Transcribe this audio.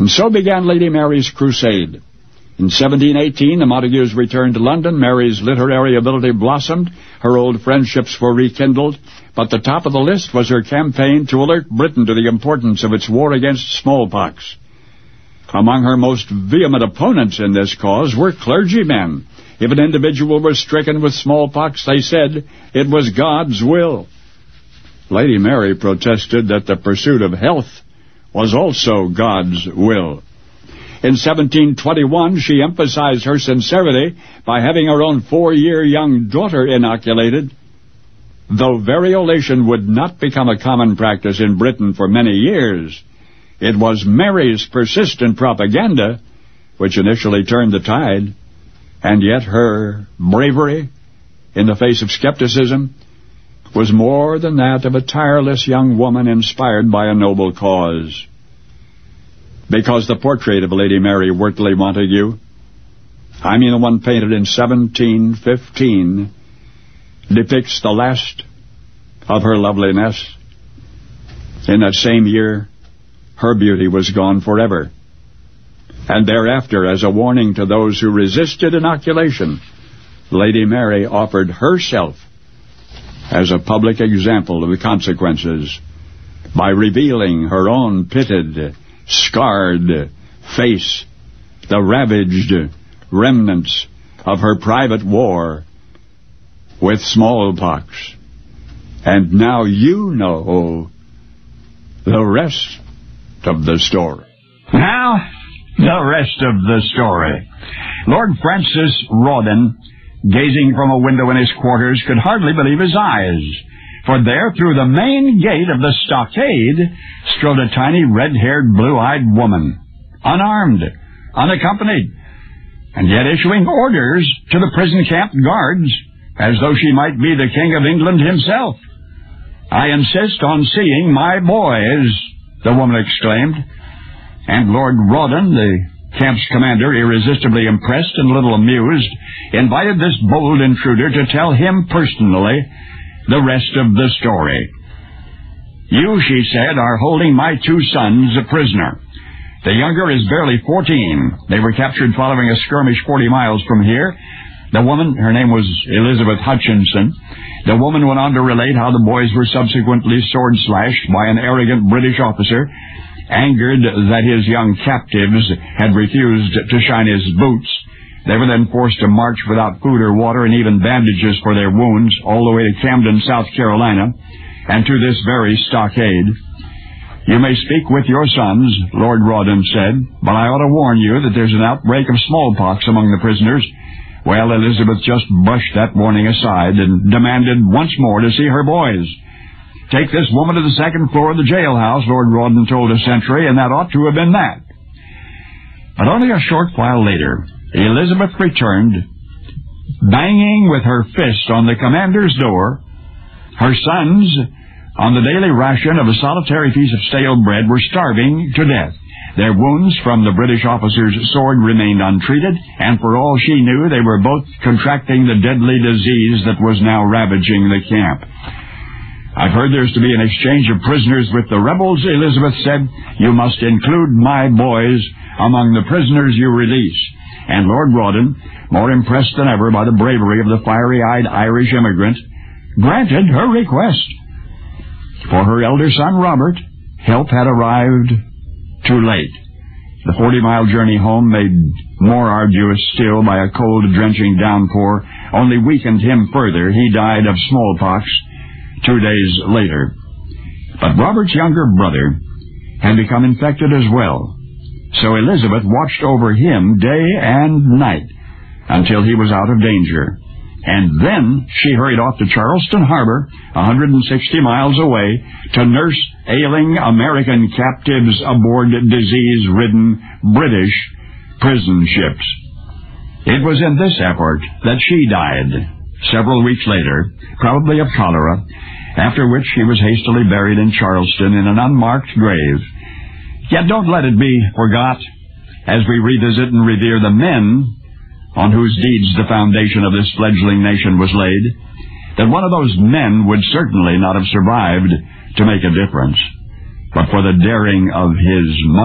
And so began Lady Mary's crusade. In 1718, the Montagues returned to London. Mary's literary ability blossomed. Her old friendships were rekindled. But the top of the list was her campaign to alert Britain to the importance of its war against smallpox. Among her most vehement opponents in this cause were clergymen. If an individual was stricken with smallpox, they said it was God's will. Lady Mary protested that the pursuit of health was also God's will. In 1721, she emphasized her sincerity by having her own 4-year young daughter inoculated. Though variolation would not become a common practice in Britain for many years, it was Mary's persistent propaganda which initially turned the tide, and yet her bravery in the face of skepticism was more than that of a tireless young woman inspired by a noble cause. Because the portrait of Lady Mary Wortley Montagu, I mean the one painted in 1715, depicts the last of her loveliness. In that same year, her beauty was gone forever. And thereafter, as a warning to those who resisted inoculation, Lady Mary offered herself as a public example of the consequences by revealing her own pitted, scarred face, the ravaged remnants of her private war with smallpox. And now you know the rest of the story. Now, the rest of the story. Lord Francis Rawdon, gazing from a window in his quarters, could hardly believe his eyes. For there, through the main gate of the stockade, strode a tiny, red-haired, blue-eyed woman, unarmed, unaccompanied, and yet issuing orders to the prison camp guards, as though she might be the King of England himself. "I insist on seeing my boys," the woman exclaimed. And Lord Rawdon, the camp's commander, irresistibly impressed and a little amused, invited this bold intruder to tell him personally the rest of the story. "You," she said, "are holding my 2 sons a prisoner. The younger is barely 14. They were captured following a skirmish 40 miles from here. The woman, her name was Elizabeth Hutchinson, the woman went on to relate how the boys were subsequently sword-slashed by an arrogant British officer, angered that his young captives had refused to shine his boots. They were then forced to march without food or water and even bandages for their wounds all the way to Camden, South Carolina, and to this very stockade. You may speak with your sons," Lord Rawdon said, "but I ought to warn you that there's an outbreak of smallpox among the prisoners." Well, Elizabeth just brushed that warning aside and demanded once more to see her boys. "Take this woman to the 2nd floor of the jailhouse," Lord Rawdon told a sentry, and that ought to have been that. But only a short while later, Elizabeth returned, banging with her fist on the commander's door. Her sons, on the daily ration of a solitary piece of stale bread, were starving to death. Their wounds from the British officer's sword remained untreated, and for all she knew, they were both contracting the deadly disease that was now ravaging the camp. "I've heard there's to be an exchange of prisoners with the rebels," Elizabeth said. "You must include my boys among the prisoners you release." And Lord Rawdon, more impressed than ever by the bravery of the fiery-eyed Irish immigrant, granted her request. For her elder son, Robert, help had arrived too late. The 40-mile journey home, made more arduous still by a cold, drenching downpour, only weakened him further. He died of smallpox 2 days later. But Robert's younger brother had become infected as well, so Elizabeth watched over him day and night until he was out of danger. And then she hurried off to Charleston Harbor, 160 miles away, to nurse ailing American captives aboard disease-ridden British prison ships. It was in this effort that she died several weeks later, probably of cholera, after which she was hastily buried in Charleston in an unmarked grave. Yet don't let it be forgot, as we revisit and revere the men on whose deeds the foundation of this fledgling nation was laid, that one of those men would certainly not have survived to make a difference, but for the daring of his